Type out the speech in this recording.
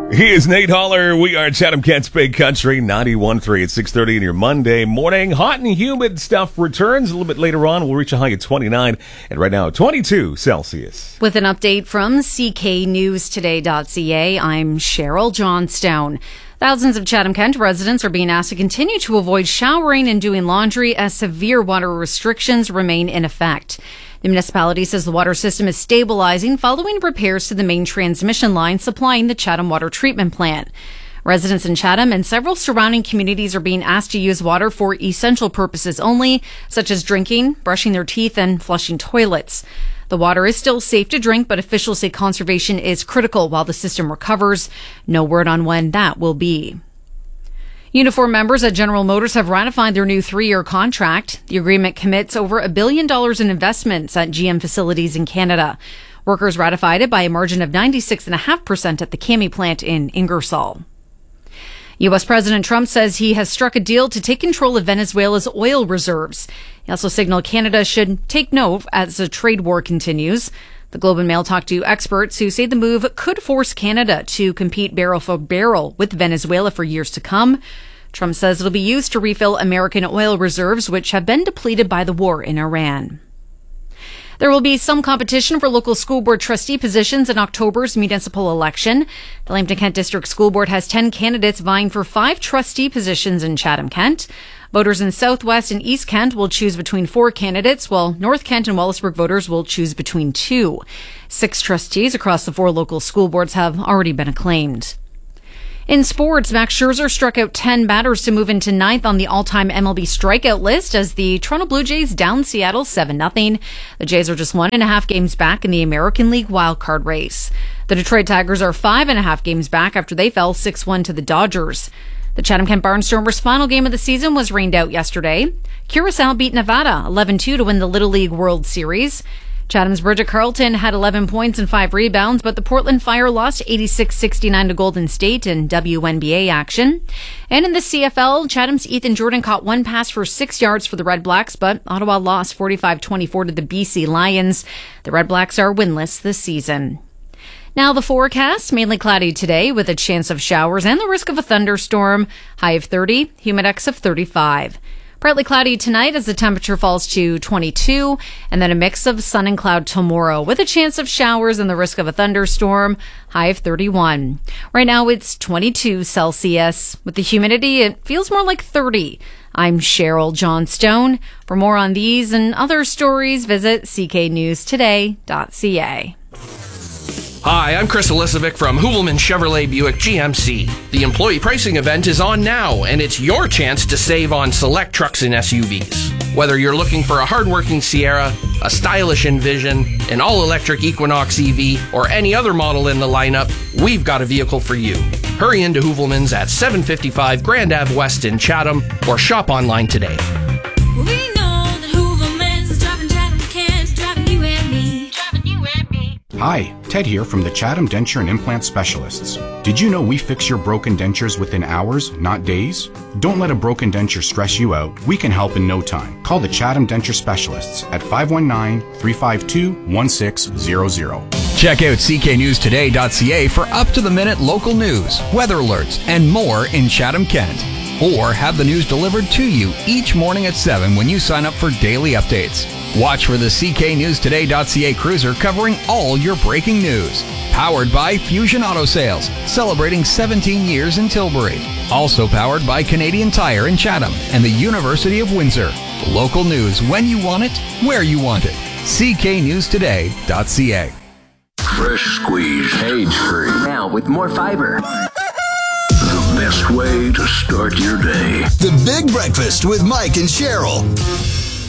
He is Nate Haller. We are Chatham-Kent's Big Country 91.3 at 6:30 in your Monday morning. Hot and humid stuff returns a little bit later on. We'll reach a high of 29 and right now 22 Celsius. With an update from cknewstoday.ca, I'm Cheryl Johnstone. Thousands of Chatham-Kent residents are being asked to continue to avoid showering and doing laundry as severe water restrictions remain in effect. The municipality says the water system is stabilizing following repairs to the main transmission line supplying the Chatham Water Treatment Plant. Residents in Chatham and several surrounding communities are being asked to use water for essential purposes only, such as drinking, brushing their teeth, and flushing toilets. The water is still safe to drink, but officials say conservation is critical while the system recovers. No word on when that will be. Unifor members at General Motors have ratified their new 3-year contract. The agreement commits over $1 billion in investments at GM facilities in Canada. Workers ratified it by a margin of 96.5% at the CAMI plant in Ingersoll. U.S. President Trump says he has struck a deal to take control of Venezuela's oil reserves. He also signaled Canada should take note as the trade war continues. The Globe and Mail talked to experts who say the move could force Canada to compete barrel for barrel with Venezuela for years to come. Trump says it'll be used to refill American oil reserves, which have been depleted by the war in Iran. There will be some competition for local school board trustee positions in October's municipal election. The Lambton-Kent District School Board has 10 candidates vying for 5 trustee positions in Chatham-Kent. Voters in Southwest and East Kent will choose between 4 candidates, while North Kent and Wallaceburg voters will choose between 2. 6 trustees across the 4 local school boards have already been acclaimed. In sports, Max Scherzer struck out 10 batters to move into 9th on the all-time MLB strikeout list as the Toronto Blue Jays down Seattle 7-0. The Jays are just 1.5 games back in the American League wildcard race. The Detroit Tigers are 5.5 games back after they fell 6-1 to the Dodgers. The Chatham-Kent Barnstormers' final game of the season was rained out yesterday. Curacao beat Nevada 11-2 to win the Little League World Series. Chatham's Bridget Carlton had 11 points and 5 rebounds, but the Portland Fire lost 86-69 to Golden State in WNBA action. And in the CFL, Chatham's Ethan Jordan caught 1 pass for 6 yards for the Red Blacks, but Ottawa lost 45-24 to the BC Lions. The Red Blacks are winless this season. Now the forecast, mainly cloudy today with a chance of showers and the risk of a thunderstorm. High of 30, humidex of 35. Partly cloudy tonight as the temperature falls to 22, and then a mix of sun and cloud tomorrow with a chance of showers and the risk of a thunderstorm. High of 31. Right now it's 22 Celsius. With the humidity, it feels more like 30. I'm Cheryl Johnstone. For more on these and other stories, visit cknewstoday.ca. Hi, I'm Chris Elisovic from Hoovelman Chevrolet Buick GMC. The employee pricing event is on now, and it's your chance to save on select trucks and SUVs. Whether you're looking for a hardworking Sierra, a stylish Envision, an all-electric Equinox EV, or any other model in the lineup, we've got a vehicle for you. Hurry into Hoovelman's at 755 Grand Ave West in Chatham, or shop online today. Hi, Ted here from the Chatham Denture and Implant Specialists. Did you know we fix your broken dentures within hours, not days? Don't let a broken denture stress you out. We can help in no time. Call the Chatham Denture Specialists at 519-352-1600. Check out cknewstoday.ca for up-to-the-minute local news, weather alerts, and more in Chatham-Kent. Or have the news delivered to you each morning at 7 when you sign up for daily updates. Watch for the cknewstoday.ca cruiser covering all your breaking news. Powered by Fusion Auto Sales, celebrating 17 years in Tilbury. Also powered by Canadian Tire in Chatham and the University of Windsor. Local news when you want it, where you want it. cknewstoday.ca. Fresh squeezed, cage-free, now with more fiber. The best way to start your day. The Big Breakfast with Mike and Cheryl.